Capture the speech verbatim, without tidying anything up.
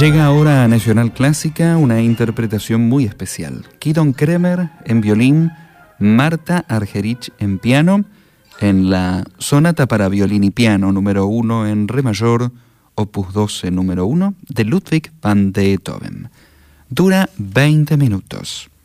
Llega ahora a Nacional Clásica una interpretación muy especial. Gidon Kremer en violín, Marta Argerich en piano, en la Sonata para violín y piano número uno en re mayor, opus doce número uno, de Ludwig van Beethoven. Dura veinte minutos.